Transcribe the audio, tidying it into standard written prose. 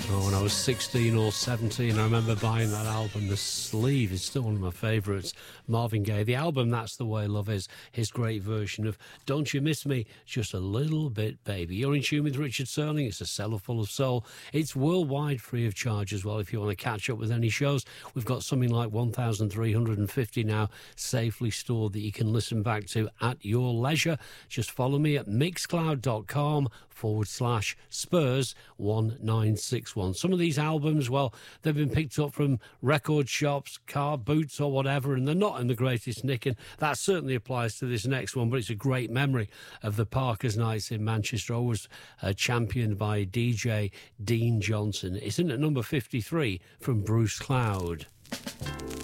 Oh, when I was 16 or 17, I remember buying that album. The sleeve is still one of my favourites. Marvin Gaye. The album, That's the Way Love Is, his great version of Don't You Miss Me, Just a Little Bit, Baby. You're in tune with Richard Serling. It's a cellar full of soul. It's worldwide free of charge as well if you want to catch up with any shows. We've got something like 1,350 now safely stored that you can listen back to at your leisure. Just follow me at mixcloud.com/Spurs1961. Some of these albums, well, they've been picked up from record shops, car boots or whatever, and they're not in the greatest nick, and that certainly applies to this next one, but it's a great memory of the Parkers Nights in Manchester, always championed by DJ Dean Johnson. It's in at number 53 from Bruce Cloud.